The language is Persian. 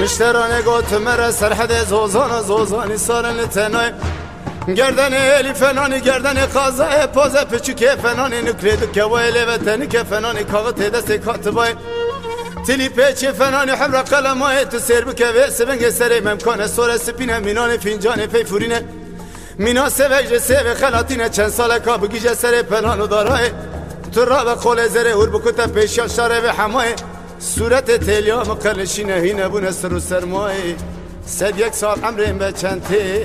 مشترانه گوت مره سرحد زوزانی سارن تنای گردن الی فنانی گردن قازای پوزه پچوکه فنانی نکرید که ویلی وطنی که فنانی کاغت دست کاتبای تلی پیچ فنانی حمر قلمای تو سر بکه و سبنگ سری ممکانه سور سپینه مینان فینجان پیفورینه مینا سویج سوی خلاتینه چند ساله که بگیجه سری پنانو دارای تو را به قول زره هور بکوته پیشان شاره و حمای صورت تلیا مقرنشینه هینه بونه سر و سرمای 101 سال عمرین به چند